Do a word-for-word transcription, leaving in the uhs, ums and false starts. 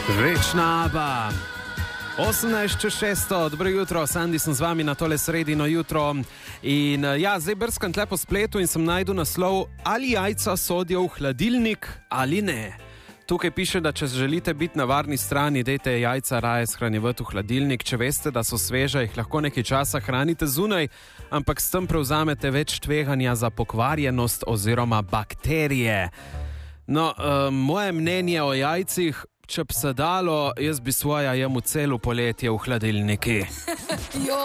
Večna Aba. osemnajst čez šest, dobro jutro, Sandi sem z vami na tole sredino jutro. In ja, zdaj brskam tle po spletu in sem najdu naslov, ali jajca sodijo v hladilnik ali ne. Tukaj piše, da če želite biti na varni strani, dajte jajca raje shranjevati v hladilnik. Če veste, da so sveža, jih lahko nekaj časa hranite zunaj, ampak s tem prevzamete več tveganja za pokvarjenost oziroma bakterije. No, um, moje mnenje o jajcih, če bi se dalo, jaz bi svoja jemu celo poletje v hladilniki.